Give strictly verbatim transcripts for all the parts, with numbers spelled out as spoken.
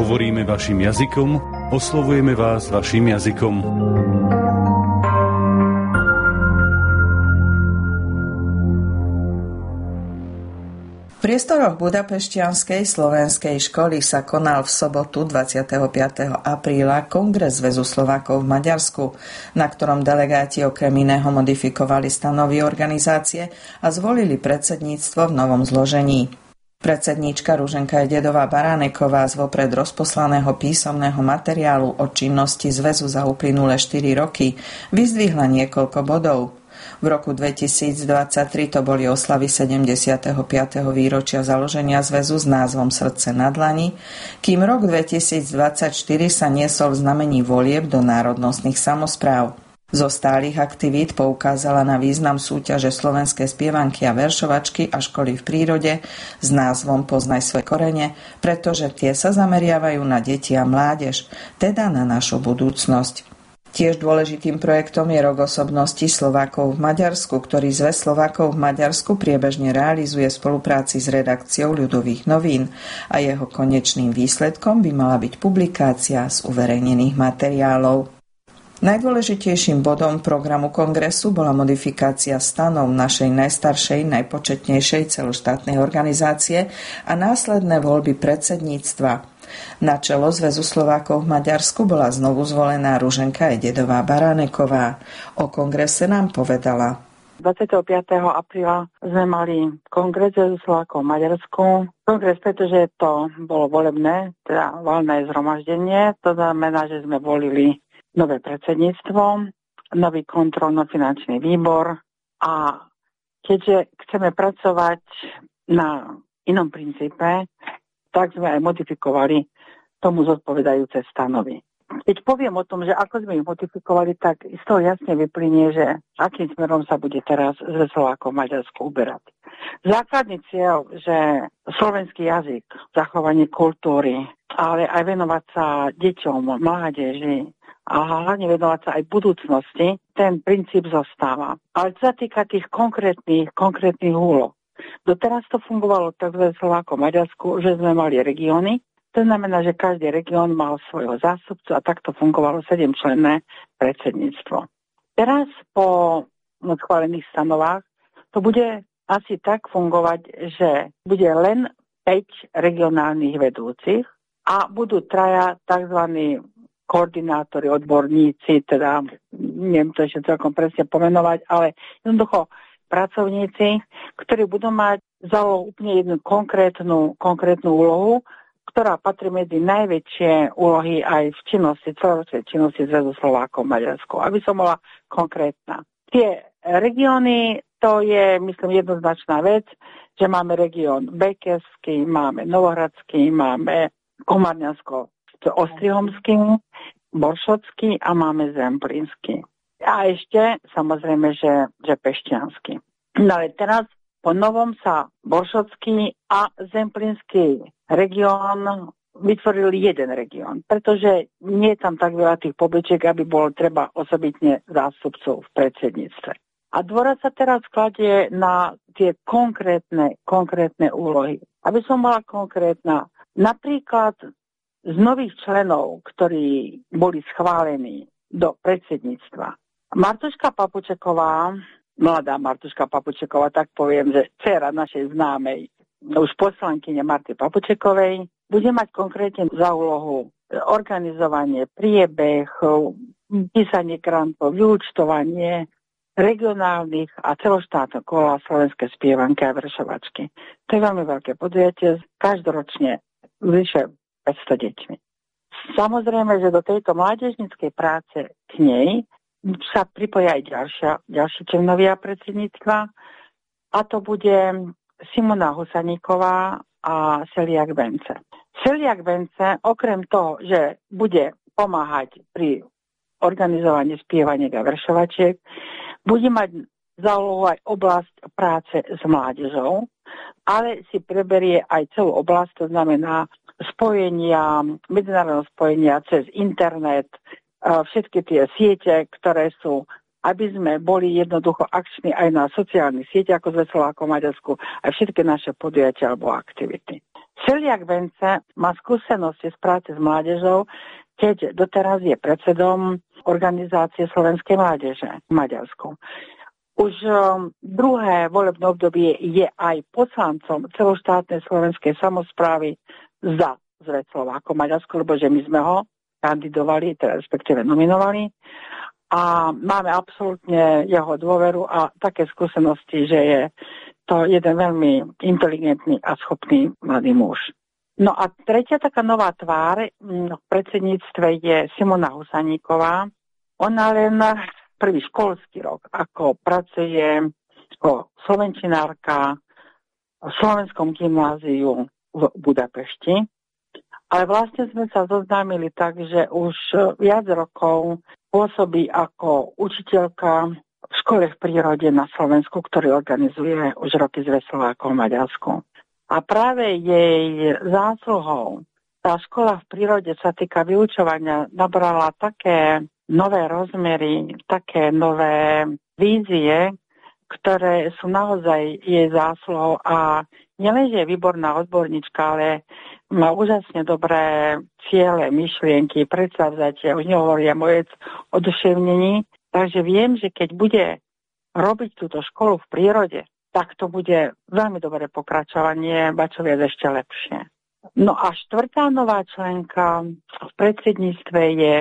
Hovoríme vašim jazykom, oslovujeme vás vašim jazykom. V priestoroch Budapešťanskej slovenskej školy sa konal v sobotu dvadsiateho piateho apríla Kongres Zväzu Slovákov v Maďarsku, na ktorom delegáti okrem iného modifikovali stanovy organizácie a zvolili predsedníctvo v novom zložení. Predsedníčka Ruženka Dedová Baráneková z vopred rozposlaného písomného materiálu o činnosti zväzu za uplynulé štyri roky vyzdvihla niekoľko bodov. V roku dvetisícdvadsaťtri to boli oslavy sedemdesiateho piateho výročia založenia zväzu s názvom Srdce na dlani, kým rok dvetisícdvadsaťštyri sa niesol v znamení volieb do národnostných samospráv. Zo stálych aktivít poukázala na význam súťaže Slovenské spievanky a veršovačky a školy v prírode s názvom Poznaj svoje korene, pretože tie sa zameriavajú na deti a mládež, teda na našu budúcnosť. Tiež dôležitým projektom je Rok osobnosti Slovákov v Maďarsku, ktorý Zväz Slovákov v Maďarsku priebežne realizuje v spolupráci s redakciou Ľudových novín a jeho konečným výsledkom by mala byť publikácia z uverejnených materiálov. Najdôležitejším bodom programu kongresu bola modifikácia stanov našej najstaršej, najpočetnejšej celoštátnej organizácie a následné voľby predsedníctva. Na čelo Zväzu Slovákov v Maďarsku bola znovu zvolená Ruženka Dedová Baráneková. O kongrese nám povedala. dvadsiateho piateho apríla sme mali kongres Zväzu Slovákov v Maďarsku. Kongres, pretože to bolo volebné, teda voľné zhromaždenie. To znamená, že sme volili nové predsedníctvo, nový kontrolno-finančný výbor a keďže chceme pracovať na inom princípe, tak sme aj modifikovali tomu zodpovedajúce stanovy. Keď poviem o tom, že ako sme ich modifikovali, tak z toho jasne vyplynie, že akým smerom sa bude teraz Zväz Slovákov v Maďarsku uberať. Základný cieľ, že slovenský jazyk, zachovanie kultúry, ale aj venovať sa deťom, mládeži a hlavne venovať sa aj budúcnosti, ten princíp zostáva. Ale čo sa týka tých konkrétnych, konkrétnych úloh, doteraz to fungovalo tak v Slovákom Maďarsku, že sme mali regióny. To znamená, že každý región mal svojho zástupcu a takto fungovalo sedemčlenné predsedníctvo. Teraz po schválených stanovách to bude asi tak fungovať, že bude len päť regionálnych vedúcich a budú traja tzv. Koordinátori, odborníci, teda neviem to ešte celkom presne pomenovať, ale jednoducho pracovníci, ktorí budú mať za úlohu úplne jednu konkrétnu, konkrétnu úlohu, ktorá patrí medzi najväčšie úlohy aj v činnosti, celoročnej činnosti Zväzu Slovákov v Maďarsku. Aby som bola konkrétna. Tie regióny, to je, myslím, jednoznačná vec, že máme región Bekeský, máme Novohradský, máme Komarňansko-Ostrihomský, Boršotský a máme Zemplínsky. A ešte, samozrejme, že, že Pešťanský. No ale teraz po novom sa Boršotský a Zemplínsky región vytvorili jeden región, pretože nie je tam tak veľa tých pobočiek, aby bolo treba osobitne zástupcov v predsedníctve. A dôraz sa teraz kladie na tie konkrétne, konkrétne úlohy. Aby som bola konkrétna, napríklad z nových členov, ktorí boli schválení do predsedníctva, Martuška Papučeková, mladá Martuška Papučeková, tak poviem, že dcéra našej známej, už poslankyne Marty Papučekovej, bude mať konkrétne za úlohu organizovanie, priebeh, písanie grantov, vyúčtovanie regionálnych a celoštátnych kola slovenské spievanky a veršovačky. To je veľmi veľké podujatie, každoročne vyše päťsto deťmi. Samozrejme, že do tejto mládežníckej práce k nej sa pripoja aj ďalšia, ďalší členovia predsedníctva a to bude Simona Husaníková a Celiak Bence. Celiak Bence, okrem toho, že bude pomáhať pri organizovaní spievaniek a veršovačiek, bude mať za úlohu aj oblasť práce s mládežou, ale si preberie aj celú oblasť, to znamená spojenia, medzinárodného spojenia cez internet, všetky tie siete, ktoré sú, aby sme boli jednoducho akční aj na sociálnych sieťach, ako Zväz Slovákov v Maďarsku, aj všetky naše podujatia alebo aktivity. Celiak Bence má skúsenosti z práce s mládežou, keď doteraz je predsedom organizácie Slovenskej mládeže v Maďarsku. Už um, druhé volebné obdobie je aj poslancom celoštátnej slovenskej samosprávy za Zväz Slovákov Maďarsku, lebo že my sme ho kandidovali, teda respektíve nominovali. A máme absolútne jeho dôveru a také skúsenosti, že je to jeden veľmi inteligentný a schopný mladý muž. No a tretia taká nová tvár v predsedníctve je Simona Husaníková. Ona len prvý školský rok, ako pracuje ako slovenčinárka v Slovenskom gymnáziu v Budapešti. Ale vlastne sme sa zoznámili tak, že už viac rokov pôsobí ako učiteľka v škole v prírode na Slovensku, ktorý organizuje už roky Zväz Slovákov v Maďarsku. A práve jej zásluhou tá škola v prírode sa týka vyučovania nabrala také nové rozmery, také nové vízie, ktoré sú naozaj jej zásluhou a nielen, že je výborná odborníčka, ale má úžasne dobré ciele, myšlienky, predsavzatia, už nehovorím o jej oduševnení. Takže viem, že keď bude robiť túto školu v prírode, tak to bude veľmi dobré pokračovanie, ba čo viac ešte lepšie. No a štvrtá nová členka v predsedníctve je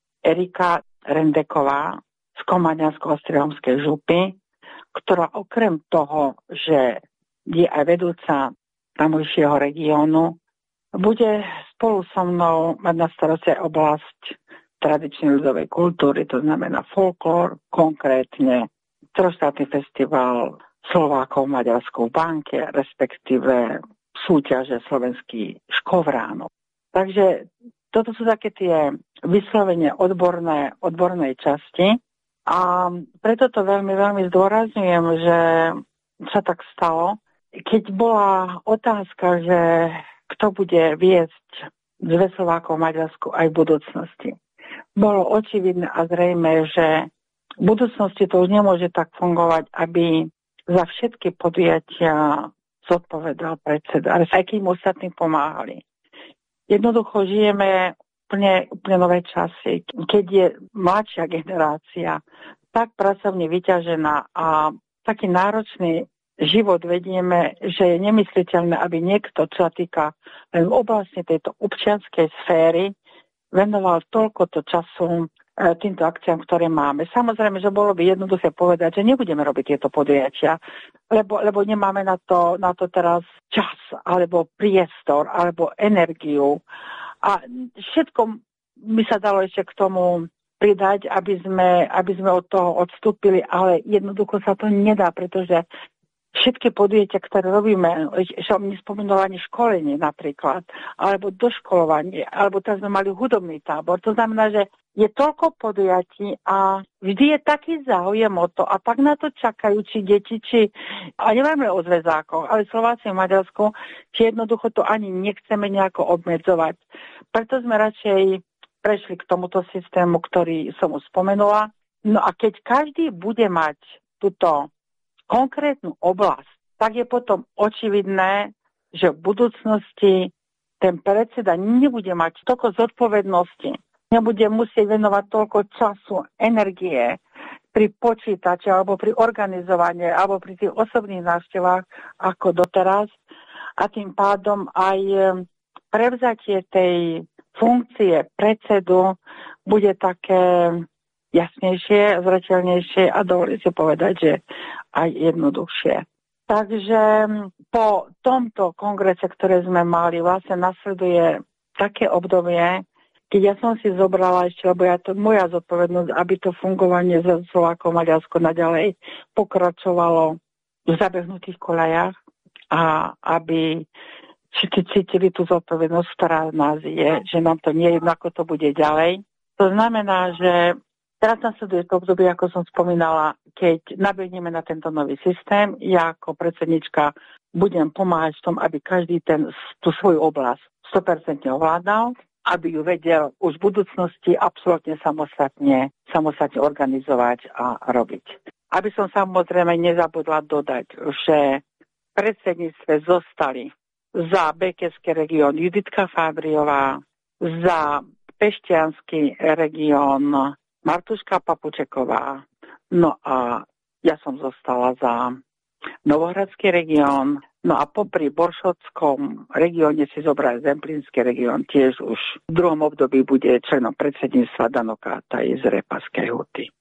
Erika Rendeková z Komaňansko-Ostrihomskej župy, ktorá okrem toho, že je aj vedúca tamojšieho regiónu, bude spolu so mnou mať na starosti oblasť tradičnej ľudovej kultúry, to znamená folklór, konkrétne troštátny festival Slovákov v Maďarsku v banke, respektíve súťaže slovenský škovránov. Takže toto sú také tie vyslovene odborné, odbornej časti a preto to veľmi, veľmi zdôrazňujem, že sa tak stalo. Keď bola otázka, že kto bude viesť Zväz Slovákov v Maďarsku aj v budúcnosti, bolo očividné a zrejme, že v budúcnosti to už nemôže tak fungovať, aby za všetky podujatia zodpovedal predseda, ale aj kým ostatní pomáhali. Jednoducho žijeme úplne, úplne nové časy, keď je mladšia generácia tak pracovne vyťažená a taký náročný život vedieme, že je nemysliteľné, aby niekto, čo sa týka len oblasti tejto občianskej sféry, venoval toľkoto času týmto akciám, ktoré máme. Samozrejme, že bolo by jednoduché povedať, že nebudeme robiť tieto podujatia, lebo, lebo nemáme na to, na to teraz čas, alebo priestor, alebo energiu. A všetko by sa dalo ešte k tomu pridať, aby sme, aby sme od toho odstúpili, ale jednoducho sa to nedá, pretože všetky podujatia, ktoré robíme, som nespomenula ani školenie napríklad, alebo doškolovanie, alebo teraz sme mali hudobný tábor. To znamená, že je toľko podujatí a vždy je taký záujem o to a tak na to čakajú, či deti, či, a nemáme o zväzákoch, ale Slováci v Maďarsku, či jednoducho to ani nechceme nejako obmedzovať. Preto sme radšej prešli k tomuto systému, ktorý som už spomenula. No a keď každý bude mať túto konkrétnu oblasť, tak je potom očividné, že v budúcnosti ten predseda nebude mať toľko zodpovednosti, nebude musieť venovať toľko času, energie pri počítači alebo pri organizovaní alebo pri tých osobných návštevách ako doteraz a tým pádom aj prevzatie tej funkcie predsedu bude také jasnejšie, zreteľnejšie a dovolím si povedať, že aj jednoduchšie. Takže po tomto kongrese, ktoré sme mali, vlastne nasleduje také obdobie, keď ja som si zobrala ešte, lebo ja to moja zodpovednosť, aby to fungovanie za Slovákov Maďarsko naďalej pokračovalo v zabehnutých koľajach a aby všetci cítili tú zodpovednosť, ktorá nás je, že nám to nie je jedno, ako to bude ďalej. To znamená, že teraz nasleduje to obdobie, ako som spomínala, keď nabehneme na tento nový systém. Ja ako predsednička budem pomáhať v tom, aby každý ten, tú svoju oblasť sto percent ovládal, aby ju vedel už v budúcnosti absolútne samostatne, samostatne organizovať a robiť. Aby som samozrejme nezabudla dodať, že v predsedníctve zostali za Bekeský región Juditka Fábriová, za Pešťanský región Martuška Papučeková. No a ja som zostala za Novohradský región. No a popri Boršotskom regióne si zobrali Zemplínsky región, tiež už v druhom období bude členom predsedníctva Dano Kátaj z Repaskej Huty.